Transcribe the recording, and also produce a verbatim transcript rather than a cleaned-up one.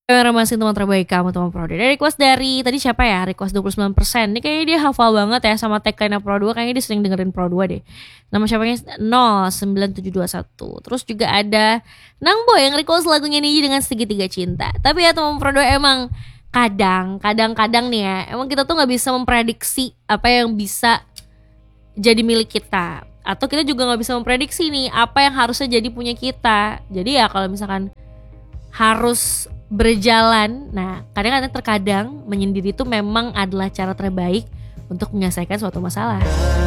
Masih teman terbaik kamu, teman Pro dua. Dari request dari tadi siapa ya? Request dua puluh sembilan persen. Ini kayaknya dia hafal banget ya sama tagline Pro dua. Kayaknya dia sering dengerin Pro dua deh. Nama siapanya nol sembilan tujuh dua satu. Terus juga ada Nangbo yang request lagunya Niji dengan Segitiga Cinta. Tapi ya teman Pro dua, emang kadang, kadang-kadang nih ya, emang kita tuh gak bisa memprediksi apa yang bisa jadi milik kita. Atau kita juga gak bisa memprediksi nih apa yang harusnya jadi punya kita. Jadi ya kalau misalkan harus berjalan, nah kadang-kadang terkadang menyendiri itu memang adalah cara terbaik untuk menyelesaikan suatu masalah.